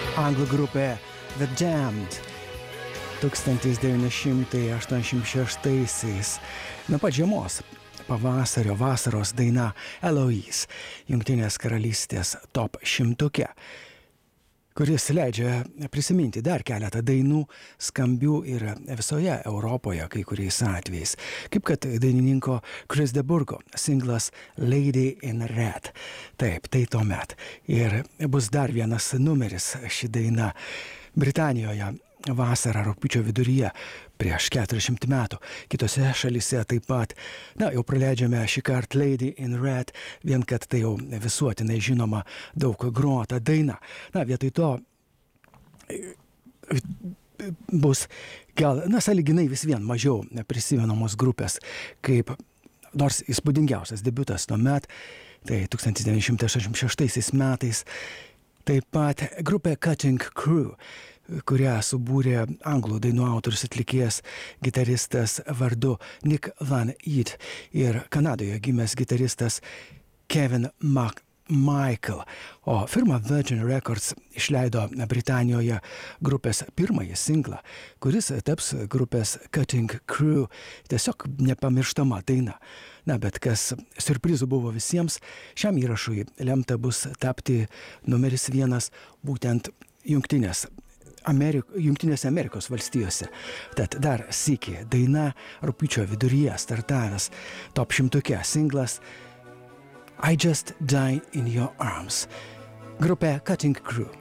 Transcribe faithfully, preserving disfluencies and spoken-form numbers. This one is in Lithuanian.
Anglų grupė The Damned tūkstantis devyni šimtai aštuoniasdešimt šeštaisiais nuo pat žiemos pavasario vasaros daina Eloise Jungtinės karalystės top šimtuke, kuris leidžia prisiminti dar keletą dainų skambių ir visoje Europoje kai kuriais atvejais, kaip kad dainininko Chris de Burgho singlas Lady in Red. Taip, tai tuomet. Ir bus dar vienas numeris ši daina Britanijoje vasarą rugpjūčio viduryje prieš keturiasdešimt metų. Kitose šalyse taip pat, na, jau praleidžiame šį kartą Lady in Red, vien kad tai jau visuotinai žinoma daug grota daina. Na, vietoj to bus gal, na, sąlyginai vis vien mažiau prisimenamos grupės, kaip nors įspūdingiausias debiutas tuomet, tai tūkstantis devyni šimtai aštuoniasdešimt šeštaisiais metais, taip pat grupė Cutting Crew, kurią subūrė anglų dainų autorius atlikėjas gitaristas vardu Nick Van Eat ir Kanadoje gimęs gitaristas Kevin McMichael. O firma Virgin Records išleido Britanijoje grupės pirmąjį singlą, kuris taps grupės Cutting Crew tiesiog nepamirštama daina. Na, bet kas siurprizų buvo visiems, šiam įrašui lemta bus tapti numeris vienas būtent Jungtinės Amerik, Jungtinėse Amerikos valstijose. Tad dar sykį daina rugpjūčio viduryje startavęs top šimtuke singlas I Just Die in Your Arms. Grupė Cutting Crew.